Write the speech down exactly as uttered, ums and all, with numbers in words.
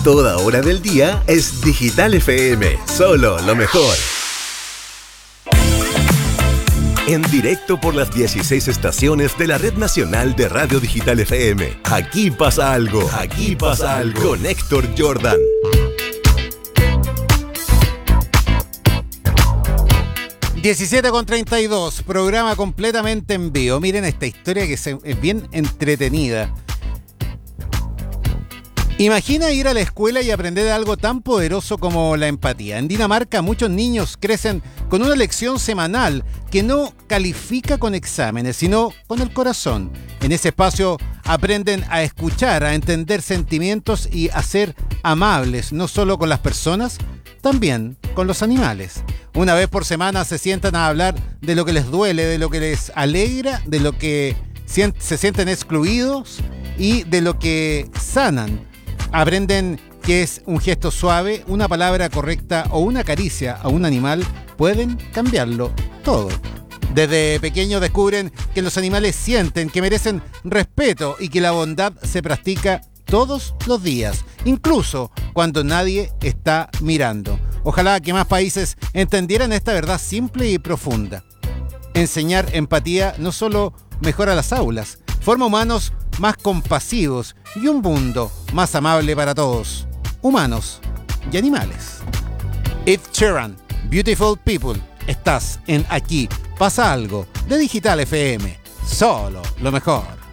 toda hora del día es Digital F M, solo lo mejor. En directo por las dieciséis estaciones de la Red Nacional de Radio Digital F M. Aquí pasa algo, aquí pasa algo. Con Héctor Jordan. diecisiete con treinta y dos, programa completamente en vivo. Miren esta historia que es bien entretenida. Imagina ir a la escuela y aprender algo tan poderoso como la empatía. En Dinamarca muchos niños crecen con una lección semanal que no califica con exámenes, sino con el corazón. En ese espacio aprenden a escuchar, a entender sentimientos y a ser amables, no solo con las personas, también con los animales. Una vez por semana se sientan a hablar de lo que les duele, de lo que les alegra, de lo que se sienten excluidos y de lo que sanan. Aprenden que es un gesto suave, una palabra correcta o una caricia a un animal pueden cambiarlo todo. Desde pequeños descubren que los animales sienten, que merecen respeto y que la bondad se practica todos los días, incluso cuando nadie está mirando. Ojalá que más países entendieran esta verdad simple y profunda. Enseñar empatía no solo mejora las aulas, forma humanos más compasivos y un mundo más amable para todos, humanos y animales. Ed Sheeran, Beautiful People. Estás en Aquí Pasa Algo de Digital F M. Solo lo mejor.